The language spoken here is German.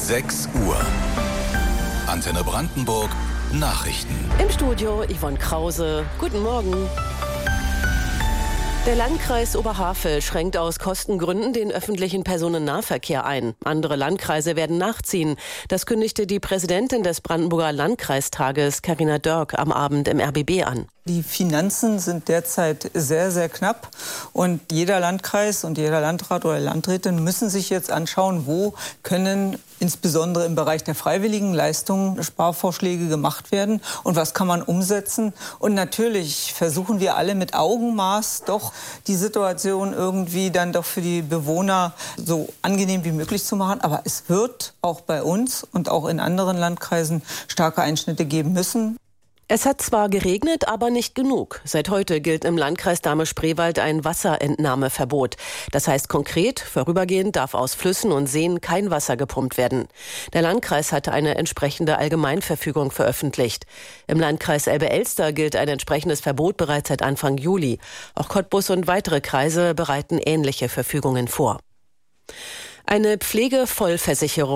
6 Uhr. Antenne Brandenburg, Nachrichten. Im Studio Yvonne Krause. Guten Morgen. Der Landkreis Oberhavel schränkt aus Kostengründen den öffentlichen Personennahverkehr ein. Andere Landkreise werden nachziehen. Das kündigte die Präsidentin des Brandenburger Landkreistages, Carina Dörk, am Abend im RBB an. Die Finanzen sind derzeit sehr, sehr knapp. Und jeder Landkreis und jeder Landrat oder Landrätin müssen sich jetzt anschauen, wo können insbesondere im Bereich der freiwilligen Leistungen Sparvorschläge gemacht werden und was kann man umsetzen. Und natürlich versuchen wir alle mit Augenmaß doch die Situation irgendwie dann doch für die Bewohner so angenehm wie möglich zu machen. Aber es wird auch bei uns und auch in anderen Landkreisen starke Einschnitte geben müssen. Es hat zwar geregnet, aber nicht genug. Seit heute gilt im Landkreis Dahme-Spreewald ein Wasserentnahmeverbot. Das heißt konkret, vorübergehend darf aus Flüssen und Seen kein Wasser gepumpt werden. Der Landkreis hatte eine entsprechende Allgemeinverfügung veröffentlicht. Im Landkreis Elbe-Elster gilt ein entsprechendes Verbot bereits seit Anfang Juli. Auch Cottbus und weitere Kreise bereiten ähnliche Verfügungen vor. Eine Pflegevollversicherung